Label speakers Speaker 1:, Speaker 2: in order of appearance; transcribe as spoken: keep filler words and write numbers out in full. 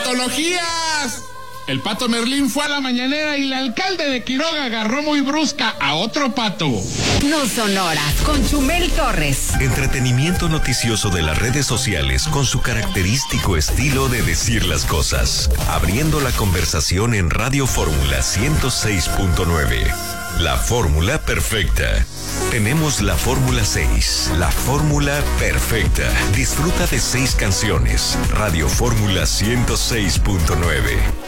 Speaker 1: patologías. El pato Merlín fue a la mañanera y el alcalde de Quiroga agarró muy brusca a otro pato.
Speaker 2: No son horas, con Chumel Torres.
Speaker 3: Entretenimiento noticioso de las redes sociales con su característico estilo de decir las cosas. Abriendo la conversación en Radio Fórmula ciento seis punto nueve. La fórmula perfecta. Tenemos la Fórmula seis, la fórmula perfecta. Disfruta de seis canciones. Radio Fórmula ciento seis punto nueve.